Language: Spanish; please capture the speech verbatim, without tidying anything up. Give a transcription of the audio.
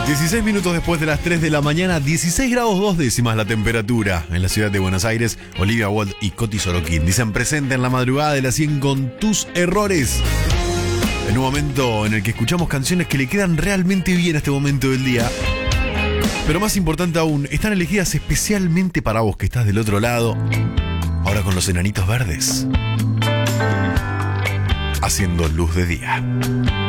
dieciséis minutos después de las tres de la mañana, dieciséis grados dos décimas la temperatura en la ciudad de Buenos Aires. Olivia Wilde y Coti Sorokin dicen presente en la madrugada de la cien con tus errores. En un momento en el que escuchamos canciones que le quedan realmente bien a este momento del día. Pero más importante aún, están elegidas especialmente para vos que estás del otro lado. Ahora con los enanitos verdes. Haciendo luz de día.